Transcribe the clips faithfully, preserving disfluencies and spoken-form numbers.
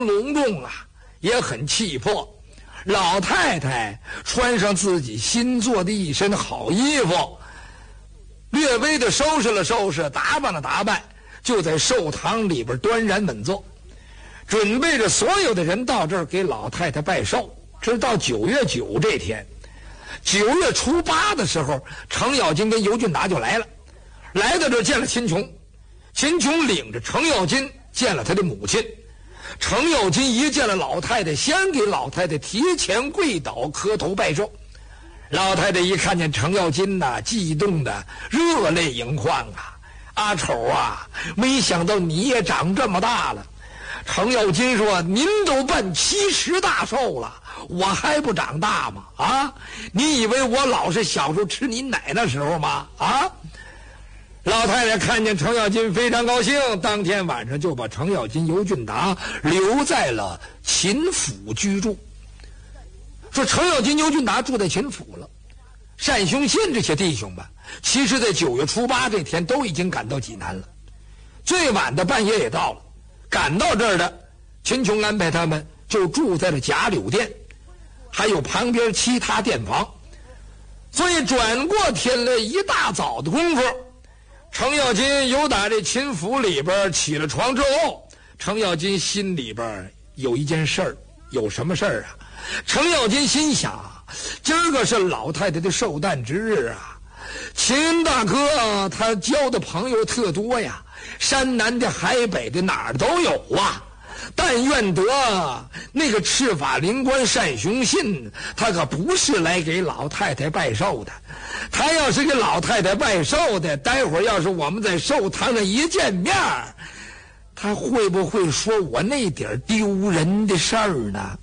隆重啊，也很气魄。老太太穿上自己新做的一身好衣服，略微的收拾了收拾，打扮了打扮，就在寿堂里边端然稳坐，准备着所有的人到这儿给老太太拜寿。直到九月九这天，九月初八的时候，程咬金跟尤俊达就来了，来到这儿见了秦琼。秦琼领着程咬金见了他的母亲。程咬金一见了老太太，先给老太太提前跪倒磕头拜寿。老太太一看见程咬金呐、啊，激动的热泪盈眶啊！阿丑啊，没想到你也长这么大了。程咬金说：“您都办七十大寿了，我还不长大吗？啊，你以为我老是小时候吃你奶那时候吗？啊！”老太太看见程咬金非常高兴，当天晚上就把程咬金、尤俊达留在了秦府居住。说程咬金、尤俊达住在秦府了，单雄信这些弟兄们，其实在九月初八这天都已经赶到济南了。最晚的半夜也到了，赶到这儿的秦琼安排他们就住在了贾柳店，还有旁边其他店房。所以转过天来一大早的功夫，程咬金由打这秦府里边起了床之后，程咬金心里边有一件事儿。有什么事儿啊？程咬金心想，今儿个是老太太的寿诞之日啊，秦大哥他交的朋友特多呀，山南的海北的哪儿都有啊。但愿得那个赤法灵官单雄信，他可不是来给老太太拜寿的。他要是给老太太拜寿的，待会儿要是我们在寿堂上一见面，他会不会说我那点丢人的事儿呢？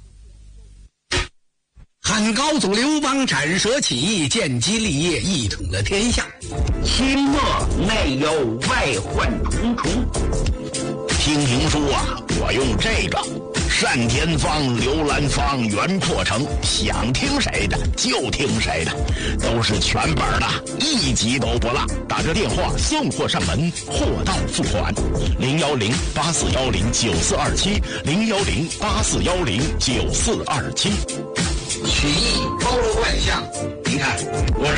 汉高祖刘邦斩蛇起义，建基立业，一统了天下。 清末内忧外患重重。听评书啊，我用这个单田芳、刘兰芳、袁阔成，想听谁的就听谁的，都是全本的，一集都不落。打着电话送货上门，货到付款。零幺零八四幺零九四二七，零幺零八四幺零九四二七。 曲艺包罗万象，您看我是。